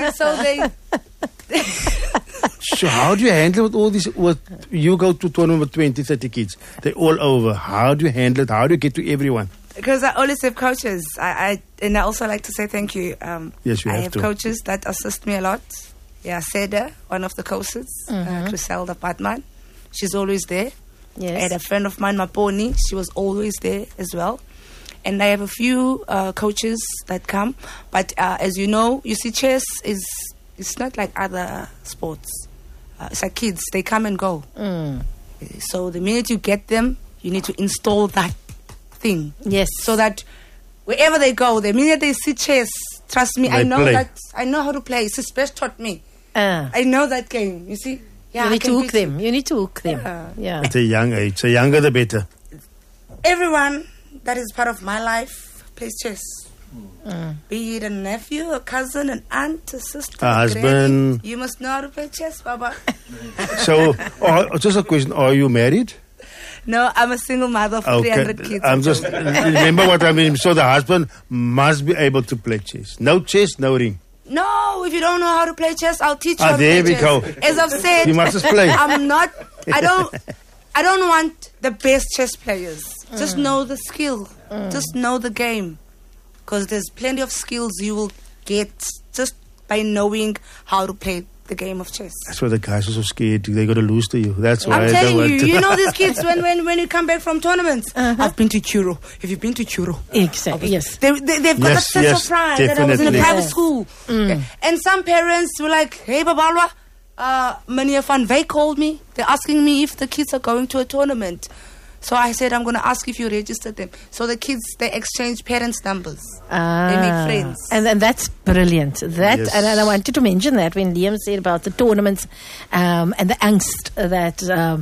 So they... So how do you handle with all this? You go to tournament with 20, 30 kids. They're all over. How do you handle it? How do you get to everyone? Because I always have coaches. And I also like to say thank you. Yes, you I have have to. coaches that assist me a lot. Yeah, Seda, one of the coaches, Griselda Patman. She's always there. Yes. I had a friend of mine, Maponi. She was always there as well. And I have a few coaches that come. But as you know, you see, chess it's not like other sports. It's like kids. They come and go. So the minute you get them, you need to install that thing. Yes. So that wherever they go, the minute they see chess, trust me, I know how to play. Sister taught me. I know that game. You see? Yeah, you need to hook them. You need to hook them. Yeah. At a young age. The younger, the better. Everyone that is part of my life plays chess. Be it a nephew, a cousin, an aunt, a sister, a husband. Granny. You must know how to play chess, Baba. So, just a question. Are you married? No, I'm a single mother of 300 kids. I'm just... remember what I mean. So the husband must be able to play chess. No chess, no ring. No, if you don't know how to play chess, I'll teach you how to there play we chess. go. As I've said, you must just play. I don't want the best chess players. Just know the skill. Just know the game. Because there's plenty of skills you will get just by knowing how to play the game of chess. That's why the guys are so scared. They're going to lose to you. That's why I'm telling you, you know these kids when you come back from tournaments. I've been to Churo. Have you been to Churo? Exactly. Yes. They've got that sense of pride that I was in a private school. And some parents were like, hey, Babalwa, Meneer van Wyk called me. They're asking me if the kids are going to a tournament. So I said, I'm going to ask if you registered them. So the kids, they exchange parents' numbers. They make friends. And that's brilliant. And I wanted to mention that when Liam said about the tournaments and the angst that,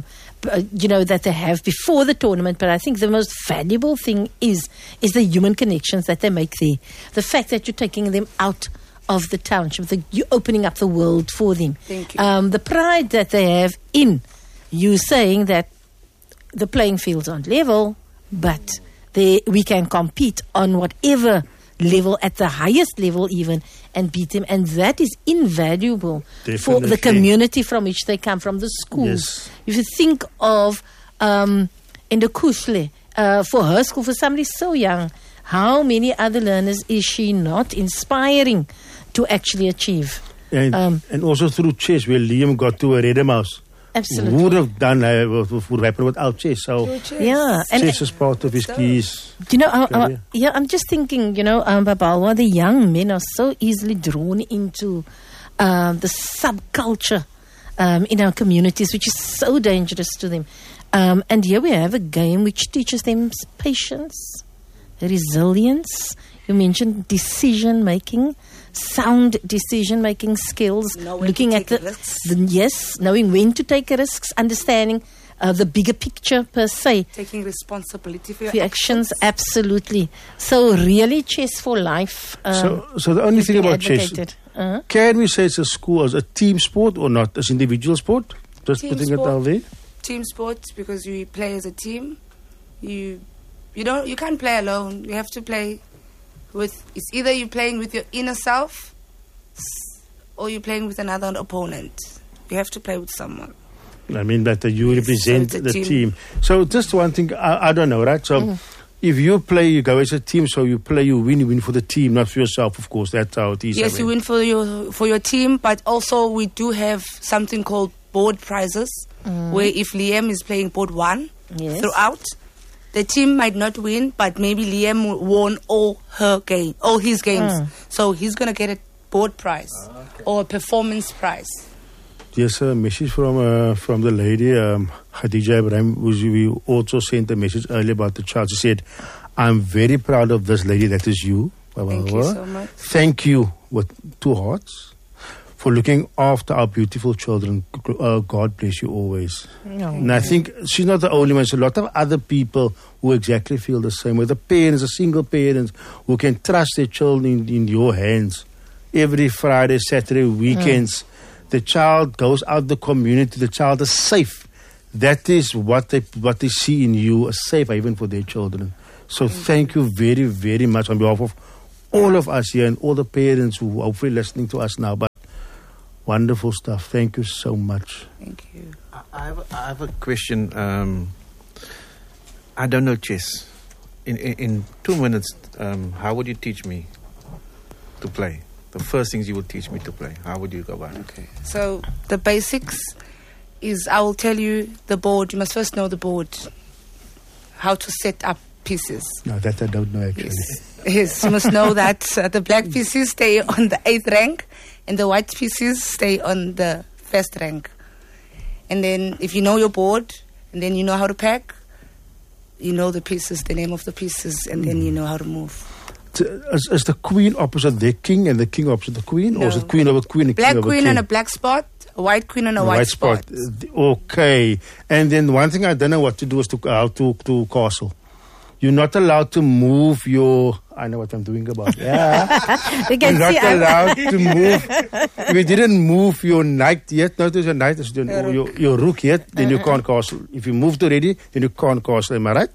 that they have before the tournament. But I think the most valuable thing is the human connections that they make there. The fact that you're taking them out of the township, you're opening up the world for them. Thank you. The pride that they have in you saying that the playing fields aren't level, but we can compete on whatever level, at the highest level even, and beat them. And that is invaluable for the community from which they come, from the schools. Yes. If you think of in the Kushle, for her school, for somebody so young, how many other learners is she not inspiring to actually achieve? And also through chess, where Liam got to a red mouse. Absolutely. Who would have done would happen without chess? So yeah, and chess is part of his keys. I'm just thinking, Babalwa, the young men are so easily drawn into the subculture in our communities, which is so dangerous to them. And here we have a game which teaches them patience, resilience. You mentioned decision making. Sound decision-making skills, looking at knowing when to take risks, understanding the bigger picture per se. Taking responsibility for your actions. Absolutely. So really, chess for life. So the only thing about chess, can we say it's a school as a team sport or not as individual sport? Just team putting sport, it out there. Team sport, because you play as a team. You can't play alone. You have to play. It's either you're playing with your inner self or you're playing with another opponent. You have to play with someone. I mean that you represent the team. So just one thing, I don't know, right? So if you play, you go as a team, so you play, you win for the team, not for yourself, of course. That's how it is. Yes, you win for your team, but also we do have something called board prizes, where if Liam is playing board 1 throughout, the team might not win, but maybe Liam won all his games. So he's going to get a board prize or a performance prize. Yes, a message from the lady, Khadija Ibrahim, we also sent a message earlier about the child. She said, I'm very proud of this lady, that is you. Thank you so much. Thank you, with 2 hearts, for looking after our beautiful children. God bless you always. And I think she's not the only one. There's a lot of other people who exactly feel the same way. The parents, the single parents, who can trust their children in your hands. Every Friday, Saturday, weekends, the child goes out the community. The child is safe. That is what they see in you, a safe haven for their children. So thank you very, very much on behalf of all of us here and all the parents who are hopefully listening to us now. But Wonderful stuff. Thank you so much. Thank you. I have a question. I don't know chess. In 2 minutes, how would you teach me to play? The first things you would teach me to play. How would you go about it? Okay. So the basics is I will tell you the board. You must first know the board. How to set up pieces. No, that I don't know actually. Yes, you must know that the black pieces stay on the 8th rank and the white pieces stay on the 1st rank. And then if you know your board and then you know how to pack, you know the pieces, the name of the pieces, and then you know how to move. Is the queen opposite the king and the king opposite the queen? No. Or is it queen over queen and Black king over queen king? on a black spot, a white queen on a white spot. Okay. And then one thing I don't know what to do is to castle. You're not allowed to move your... I know what I'm doing about. Yeah. You're not allowed to move. If you didn't move your knight yet, notice your knight is your rook yet, then you can't castle. If you moved already, then you can't castle. Am I right?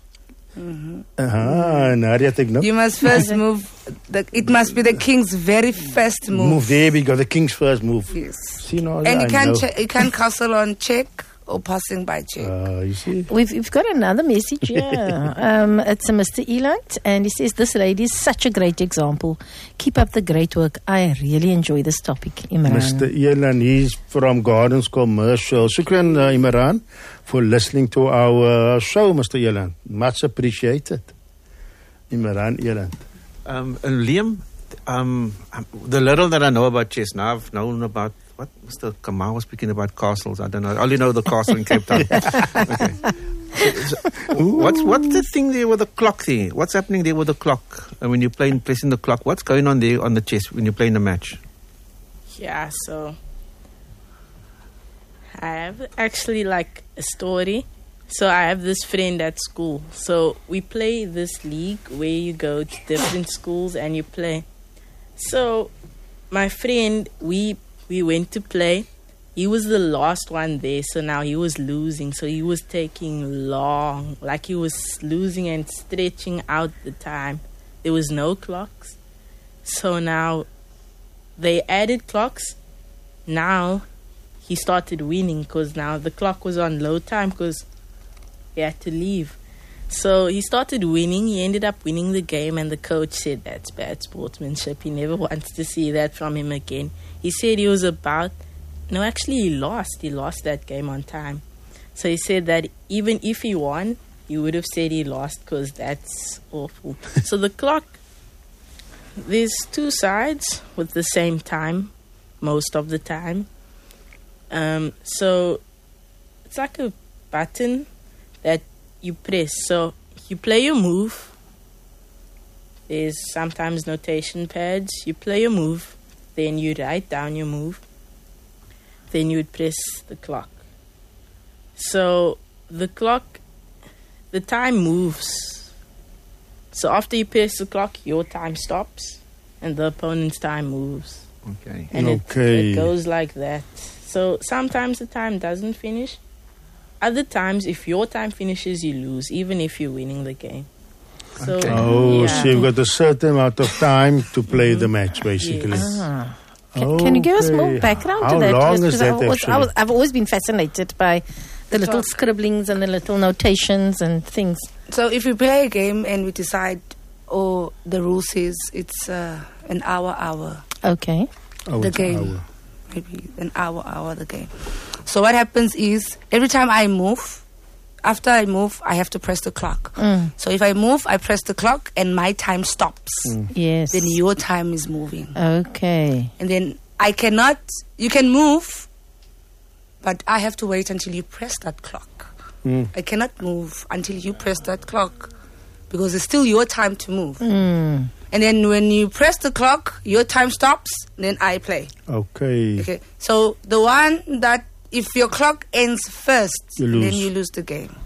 Nadia, take note. You must first move. It must be the king's very first move. There we go. The king's first move. Yes. See, no, And you can't castle on check or passing by check. You see. We've got another message here. It's a Mr. Eland, and he says, "This lady is such a great example. Keep up the great work. I really enjoy this topic, Imran." Mr. Elan, he's from Gardens Commercial. Shukran, Imran, for listening to our show, Mr. Elan. Much appreciated. Imran Elan. Liam, the little that I know about chess, now I've known about what Mr. Kamal was speaking about castles. I don't know. I only know the castle in Cape Town. Okay. What's the thing there with the clock there? What's happening there with the clock? When you're pressing the clock, what's going on there on the chess when you're playing the match? Yeah, so I have actually like a story. So I have this friend at school. So we play this league where you go to different schools and you play. So my friend, we went to play. He was the last one there, so now he was losing. So he was taking long, like he was losing and stretching out the time. There was no clocks. So now they added clocks. Now he started winning because now the clock was on low time because he had to leave. So he started winning. He ended up winning the game, and the coach said that's bad sportsmanship. He never wants to see that from him again. He said he was actually he lost. He lost that game on time. So he said that even if he won, he would have said he lost because that's awful. So the clock, there's two sides with the same time most of the time. So it's like a button that you press. So you play your move. There's sometimes notation pads. You play your move. Then you write down your move. Then you would press the clock. So the clock, the time moves. So after you press the clock, your time stops and the opponent's time moves. Okay. And it goes like that. So sometimes the time doesn't finish. Other times, if your time finishes, you lose, even if you're winning the game. So, so you've got a certain amount of time to play the match, basically. Yes. Can you give us more background to that? How long is that actually? I've always been fascinated by the little scribblings and the little notations and things. So if we play a game and we decide, the rule says it's an hour. Okay. The game. Maybe an hour the game. So what happens is every time I move, after I move, I have to press the clock. So if I move, I press the clock and my time stops. Yes. Then your time is moving. Okay. And then you can move, but I have to wait until you press that clock. I cannot move until you press that clock because it's still your time to move. And then when you press the clock, your time stops, then I play. Okay. So the one that, if your clock ends first, then you lose the game.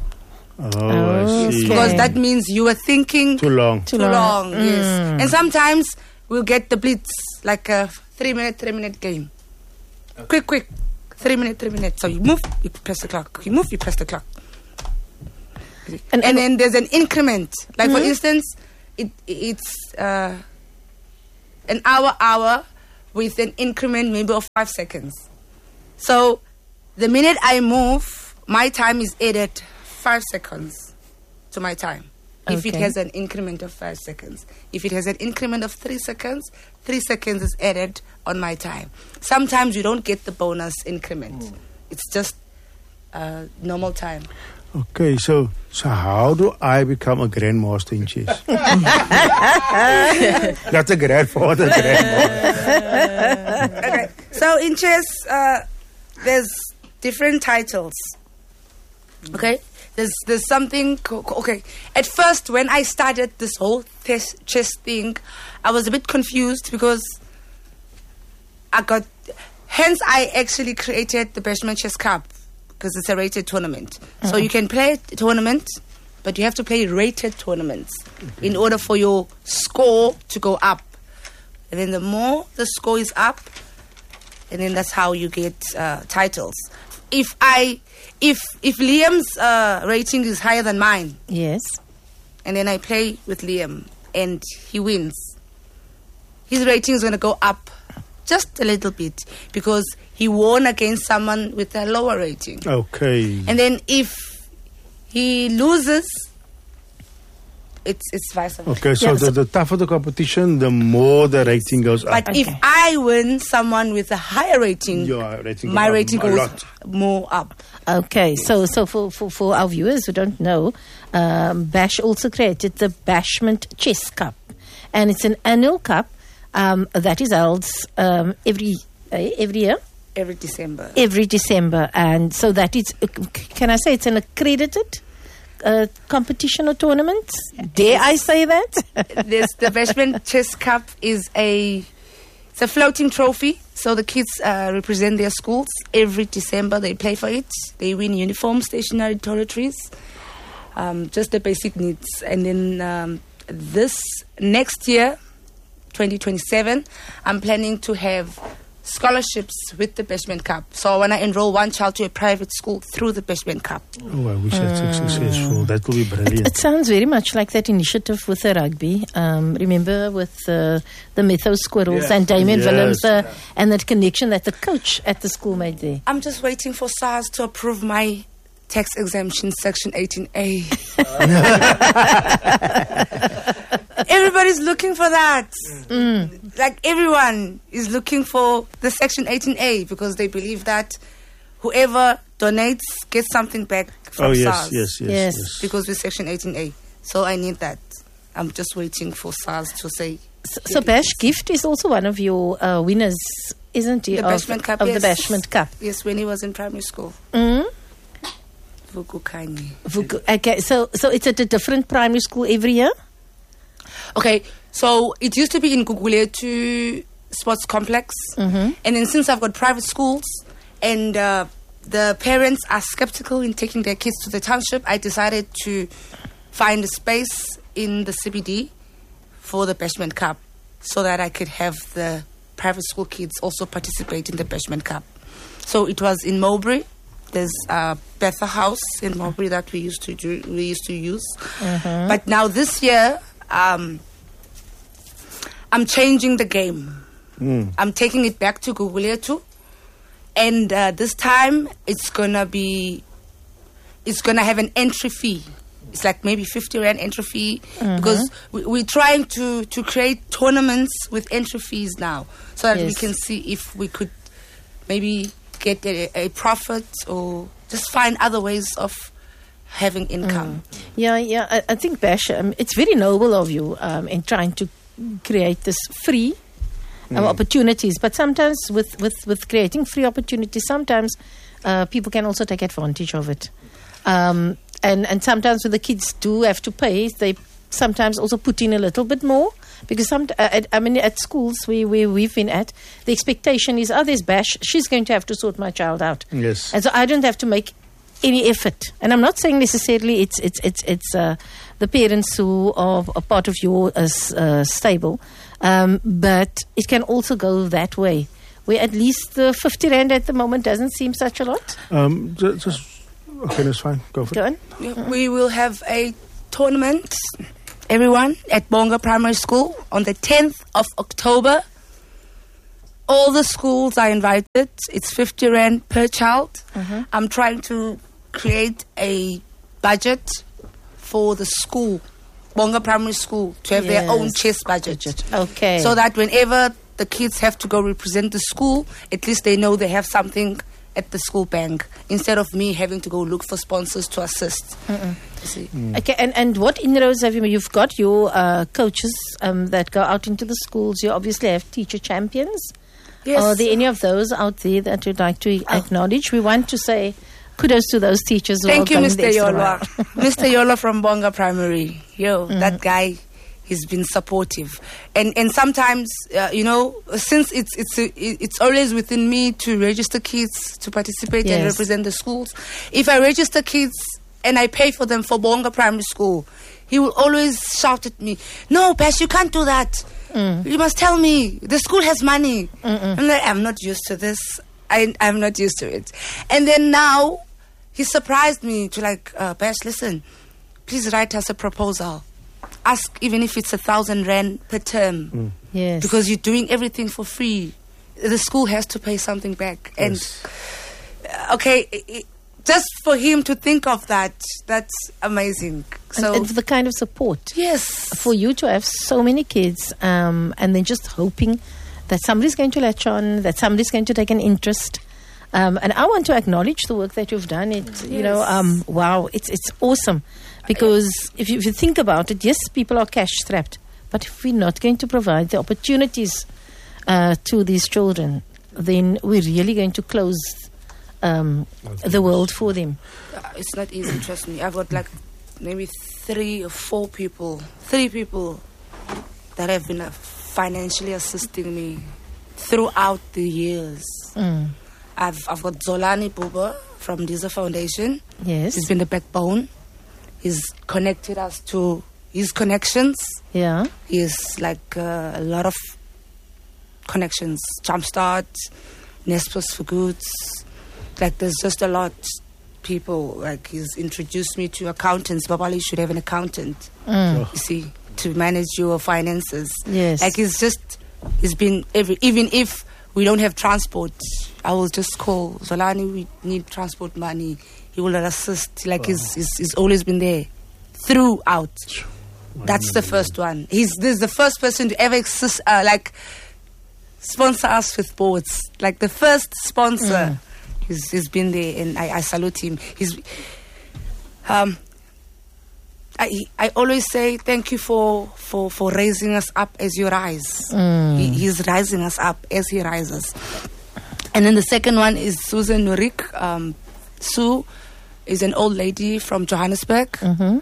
I see. Because that means you were thinking too long. Yes. And sometimes we'll get the blitz, like a 3-minute game. Quick. 3 minutes. So you move, you press the clock. You move, you press the clock. And then there's an increment. Like for instance, it's an hour with an increment maybe of 5 seconds. So the minute I move, my time is added 5 seconds to my time. If it Okay. has an increment of 5 seconds. If it has an increment of 3 seconds, 3 seconds is added on my time. Sometimes you don't get the bonus increment. It's just normal time. Okay, so how do I become a grandmaster in chess? Not a grandfather, grandmaster. Okay, so in chess, there's different titles. Okay, there's something. Okay, at first when I started this whole chess thing, I was a bit confused because hence I actually created the Bashman Chess Cup because it's a rated tournament. So you can play a tournament, but you have to play rated tournaments in order for your score to go up. And then the more the score is up, and then that's how you get titles. If Liam's rating is higher than mine, Yes. and then I play with Liam and he wins, his rating is going to go up just a little bit because he won against someone with a lower rating. Okay. And then if he loses, it's vice versa. Okay, so Yeah, the tougher the competition, the more the rating goes up. But if I win someone with a higher rating, Your rating my goes up rating a goes lot. more up. Okay, so for our viewers who don't know, Bash also created the Bashment Chess Cup, and it's an annual cup that is held every year, Every December. every December, and so that is, can I say it's an accredited competition or tournament? Dare I say that? The Bashman Chess Cup is it's a floating trophy. So the kids represent their schools. Every December they play for it. They win uniforms, stationery, toiletries, just the basic needs. And then this next year, 2027, I'm planning to have scholarships with the Bashman Cup. So I want to enroll one child to a private school through the Bashman Cup. Oh, I wish that's successful. That will be brilliant. It sounds very much like that initiative with the rugby. Remember with the Mythos Squirrels Yes. and Damien Yes. Willems and that connection that the coach at the school made there. I'm just waiting for SARS to approve my tax exemption, Section 18A. Everybody's looking for that. Like everyone is looking for the Section 18A because they believe that whoever donates gets something back from Oh, yes, SARS. yes, yes, Yes. yes. Because with Section 18A. So I need that. I'm just waiting for SARS to say. So Bash Gift is also one of your winners, isn't he? The Bashment Cup, of yes. the Bashment Cup. Yes, when he was in primary school. Mm? Vukukani. Okay, so it's at a different primary school every year? Okay, so it used to be in Guguletu Sports Complex. Mm-hmm. And then since I've got private schools and the parents are skeptical in taking their kids to the township, I decided to find a space in the CBD for the Bashman Cup so that I could have the private school kids also participate in the Bashman Cup. So it was in Mowbray. There's Betha House in Mowbray that we used to use. Mm-hmm. But now this year, I'm changing the game. I'm taking it back to Guguletu, and this time it's gonna have an entry fee. It's like maybe 50 Rand entry fee because we're trying to create tournaments with entry fees now, so that we Yes. can see if we could maybe get a profit or just find other ways of having income. Yeah. I think Bash, it's very noble of you in trying to create this free opportunities. But sometimes with creating free opportunities, sometimes people can also take advantage of it. And sometimes when the kids do have to pay, they sometimes also put in a little bit more. Because at schools where we've been at, the expectation is, there's Bash, she's going to have to sort my child out. Yes. And so I don't have to make any effort. And I'm not saying necessarily it's the parents who are a part of your stable, but it can also go that way, where at least the 50 Rand at the moment doesn't seem such a lot. Okay, that's fine. Go for Go it. on. We will have a tournament, everyone, at Bonga Primary School on the 10th of October. All the schools are invited. It's 50 Rand per child. I'm trying to create a budget for the school, Bonga Primary School, to have their own chess budget. Okay. So that whenever the kids have to go represent the school, at least they know they have something at the school bank, instead of me having to go look for sponsors to assist. See? Okay, and what inroads have you made? You've got your coaches that go out into the schools. You obviously have teacher champions. Yes. Are there any of those out there that you'd like to acknowledge? We want to say kudos to those teachers who Thank are you, going the Mr. extra Yola. mile. Mr. Yola from Bonga Primary. That guy, he's been supportive. And sometimes, since it's always within me to register kids to participate and represent the schools. If I register kids and I pay for them for Bonga Primary School, he will always shout at me, "No, Bash, you can't do that. You must tell me. The school has money." I'm like, I'm not used to this. I'm not used to it. And then now, he surprised me to Bash, listen, please write us a proposal. Ask even if it's 1,000 Rand per term. Yes. Because you're doing everything for free. The school has to pay something back. Yes. And, just for him to think of that, that's amazing. So And for the kind of support. yes. For you to have so many kids and then just hoping that somebody's going to latch on, that somebody's going to take an interest. And I want to acknowledge the work that you've done. Wow, it's awesome. Because if you think about it, yes, people are cash strapped. But if we're not going to provide the opportunities to these children, then we're really going to close the world for them. It's not easy, trust me. I've got maybe 3 or 4 people that have been financially assisting me throughout the years. I've got Zolani Buba from Diza Foundation. Yes. He's been the backbone. He's connected us to his connections. Yeah. He has a lot of connections. Jumpstart, Nespers for Goods. There's just a lot people. He's introduced me to accountants. Babali should have an accountant. You see, to manage your finances. Yes. He's been even if we don't have transport, I will just call Zolani, we need transport money. He will assist. He's always been there throughout. That's the first one. This is the first person to ever sponsor us with boards. The first sponsor. He's been there, and I salute him. I always say thank you for raising us up as you rise. He's rising us up as he rises. And then the second one is Susan Nurik. Sue is an old lady from Johannesburg.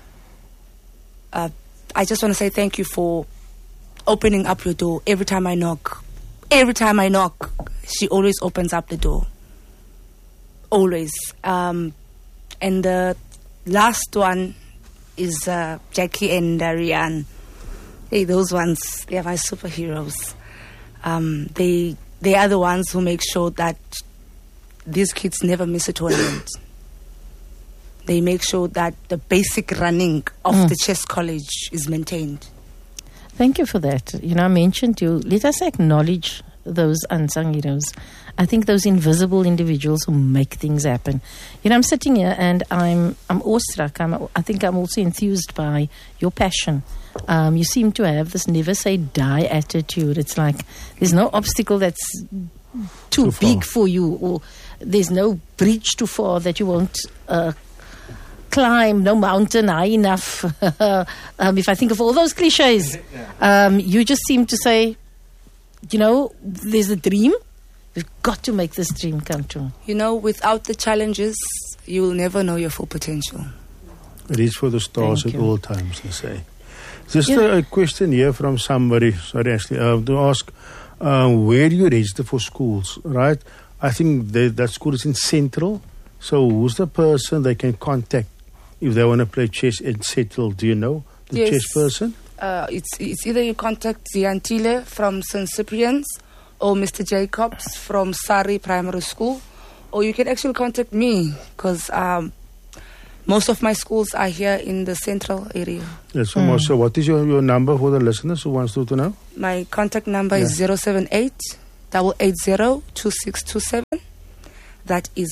I just want to say thank you for opening up your door every time I knock. Every time I knock, she always opens up the door. Always. And the last one is Jackie and Rian. Hey, those ones, they are my superheroes. They are the ones who make sure that these kids never miss a tournament. They make sure that the basic running of the chess college is maintained. Thank you for that. I mentioned you. Let us acknowledge those unsung heroes. I think those invisible individuals who make things happen. I'm sitting here and I'm awestruck. I think I'm also enthused by your passion. You seem to have this never say die attitude. It's like there's no obstacle that's too big for you, or there's no bridge too far that you won't climb, no mountain high enough. If I think of all those cliches, you just seem to say, there's a dream. We've got to make this dream come true. Without the challenges, you will never know your full potential. Reach for the stars at all times, they say. Just a question here from somebody, sorry Ashley, to ask, where do you register for schools, right? I think that school is in Central. So who's the person they can contact if they want to play chess and settle? Do you know the chess person? It's either you contact Ziantile from St. Cyprian's or Mr. Jacobs from Sari Primary School, or you can actually contact me because most of my schools are here in the central area. Yes, so what is your number for the listeners who wants to know? My contact number is 078 880-2627. That is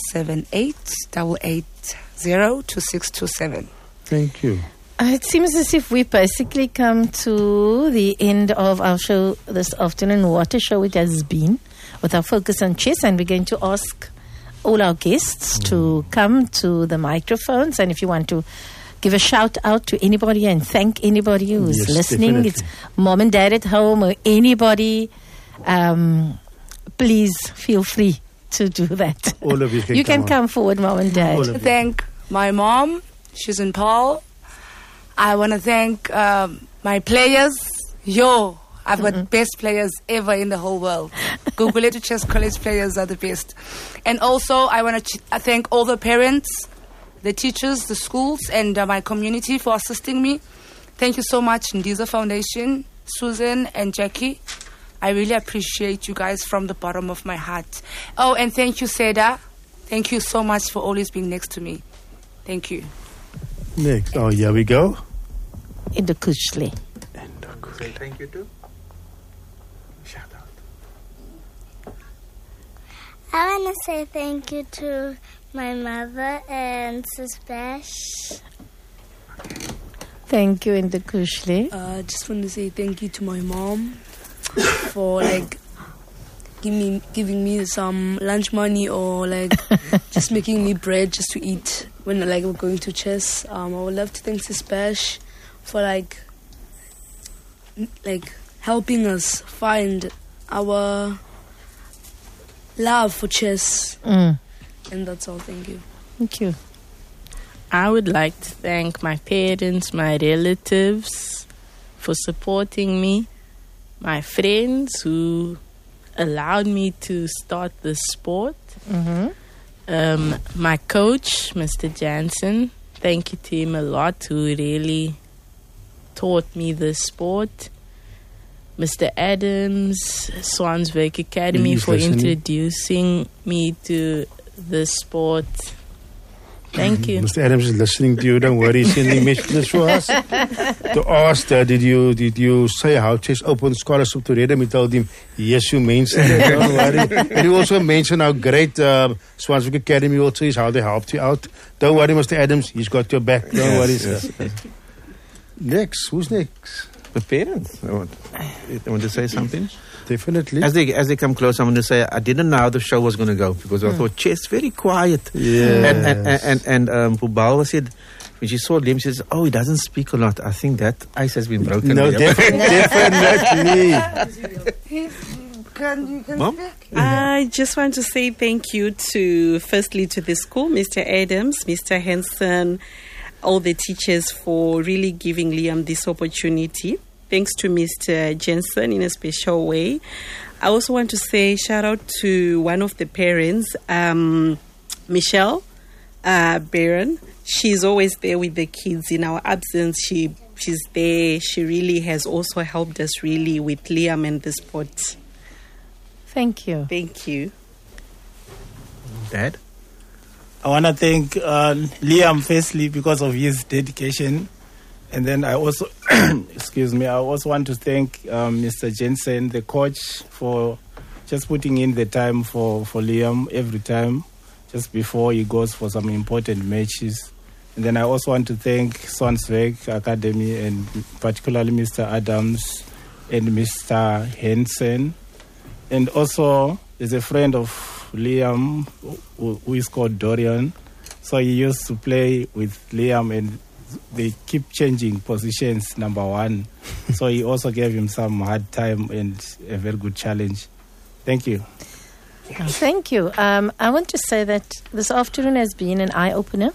078-880-2627. Thank you. It seems as if we basically come to the end of our show this afternoon. What a show it has been with our focus on chess. And we're going to ask all our guests to come to the microphones. And if you want to give a shout out to anybody and thank anybody who's listening, definitely. It's mom and dad at home or anybody, please feel free to do that. All of you can can come forward, mom and dad. All of you. Thank my mom. She's in Paul. I want to thank my players. I've got best players ever in the whole world. Gugulethu Chess College players are the best. And also, I want to thank all the parents, the teachers, the schools, and my community for assisting me. Thank you so much, Ndiza Foundation, Susan and Jackie. I really appreciate you guys from the bottom of my heart. Oh, and thank you, Seda. Thank you so much for always being next to me. Thank you. Next. Oh, here we go. In the Kushle. Say thank you too. Shout out. I want to say thank you to my mother and Sis Bash. Thank you, in the Kushle. Just want to say thank you to my mom for giving me some lunch money or just making me bread just to eat when we're going to chess. I would love to thank Sis Bash for helping us find our love for chess. And that's all. Thank you. Thank you. I would like to thank my parents, my relatives for supporting me, my friends who allowed me to start this sport, my coach, Mr. Jansen. Thank you to him a lot, who really taught me this sport. Mr. Adams, Swansburg Academy, He's for listening. introducing me to this sport. Thank you. Mr. Adams is listening to you. Don't worry, he's sending messages for us. To ask, did you say how chess open scholarship to Redem? He told him, yes, you mentioned it. Don't worry. And you also mentioned how great Swansburg Academy also is, how they helped you out. Don't worry, Mr. Adams, he's got your back. Don't worry, sir. Next, who's next? The parents. I want to say something. Definitely. As they come close, I want to say I didn't know how the show was going to go because I thought chess very quiet. Yes. And Pubal said when she saw Liam, she says, "Oh, he doesn't speak a lot." I think that ice has been broken. No, Liam. definitely. Mom? I just want to say thank you firstly to the school, Mr. Adams, Mr. Henson, all the teachers for really giving Liam this opportunity. Thanks to Mr. Jensen in a special way. I also want to say shout out to one of the parents, Michelle Barron. She's always there with the kids in our absence. She's there. She really has also helped us really with Liam and the sport. Thank you. Thank you. Dad? I want to thank Liam firstly because of his dedication. And then I also, I also want to thank Mr. Jensen, the coach, for just putting in the time for Liam every time, just before he goes for some important matches. And then I also want to thank Swansburg Academy and particularly Mr. Adams and Mr. Henson. And also, there's a friend of Liam who is called Dorian. So he used to play with Liam and they keep changing positions, number one. So he also gave him some hard time and a very good challenge. Thank you. Thank you. I want to say that this afternoon has been an eye-opener.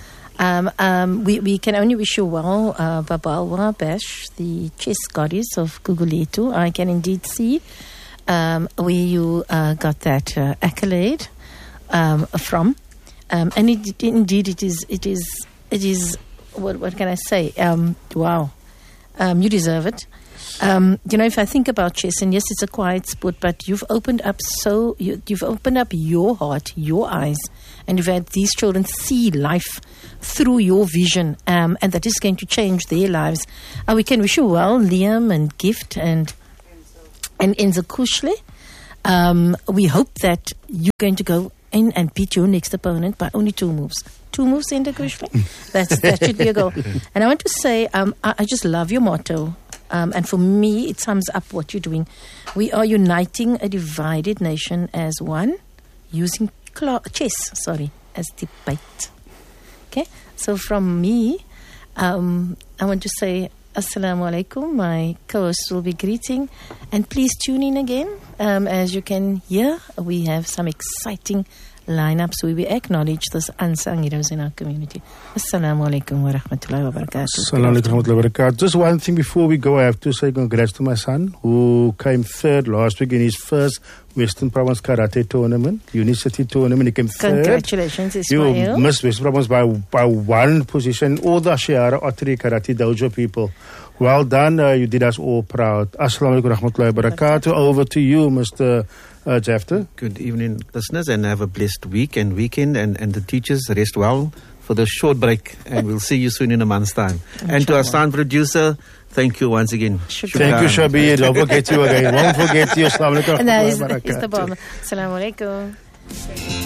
We can only wish you well, Babalwa Bash, the chess goddess of Gugulethu. I can indeed see where you got that accolade from. And it is what can I say? Wow. You deserve it. If I think about chess, and yes, it's a quiet sport, but you've opened up you've opened up your heart, your eyes, and you've had these children see life through your vision, and that is going to change their lives. We can wish you well, Liam and Gift and Enzo Kushle. We hope that you're going to go in and beat your next opponent by only 2 moves. 2 moves in the Kushli. That should be a goal. And I want to say, I just love your motto. And for me, it sums up what you're doing. We are uniting a divided nation as one, using chess, as debate. Okay? So from me, I want to say Assalamu alaikum. My co-host will be greeting. And please tune in again. As you can hear, we have some exciting lineups where we acknowledge those unsung heroes in our community. Assalamu alaikum wa rahmatullahi wa barakatuh. Assalamu alaikum wa rahmatullahi wa barakatuh. Just one thing before we go, I have to say congrats to my son who came 3rd last week in his first Western Province Karate tournament, Unicity tournament. He came 3rd. Congratulations, Ismail. You missed Western Province by 1 position. All the Shiara Ottery Karate Dojo people. Well done. You did us all proud. Assalamu alaikum wa rahmatullahi wa barakatuh. Over to you, Mr. Jafta. Good evening, listeners, and have a blessed week and weekend. And the teachers, rest well for the short break. And we'll see you soon in a month's time. And to our sound producer, thank you once again. Thank you, Shabir. Don't forget you again. Won't forget you. Assalamu alaikum wa rahmatullahi wa barakatuh. Assalamu alaikum.